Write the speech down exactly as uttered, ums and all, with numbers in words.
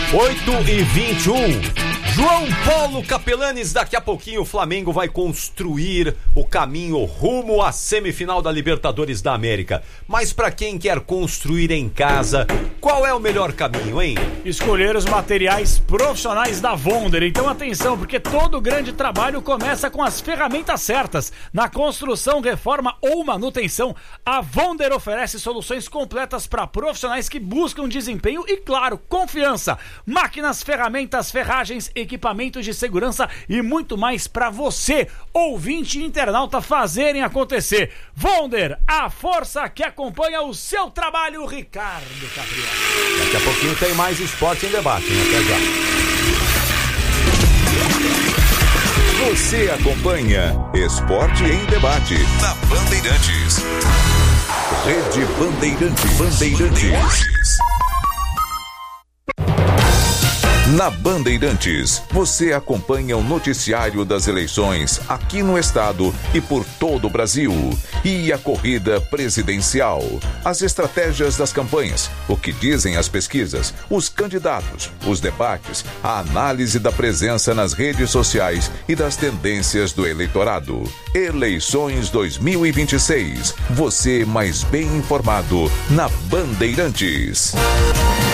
oito e vinte e um. João Paulo Capelanes, daqui a pouquinho o Flamengo vai construir o caminho rumo à semifinal da Libertadores da América. Mas para quem quer construir em casa, qual é o melhor caminho, hein? Escolher os materiais profissionais da Vonder. Então atenção, porque todo grande trabalho começa com as ferramentas certas. Na construção, reforma ou manutenção, a Vonder oferece soluções completas para profissionais que buscam desempenho e, claro, confiança. Máquinas, ferramentas, ferragens, equipamentos de segurança e muito mais para você, ouvinte e internauta, fazerem acontecer. Vonder, a força que acompanha o seu trabalho. Ricardo Capriel. Daqui a pouquinho tem mais esporte em debate, hein? Até já. Você acompanha Esporte em Debate na Bandeirantes. Rede Bandeirantes. Bandeirantes. Na Bandeirantes, você acompanha o noticiário das eleições aqui no estado e por todo o Brasil. E a corrida presidencial, as estratégias das campanhas, o que dizem as pesquisas, os candidatos, os debates, a análise da presença nas redes sociais e das tendências do eleitorado. Eleições dois mil e vinte e seis. Você mais bem informado na Bandeirantes.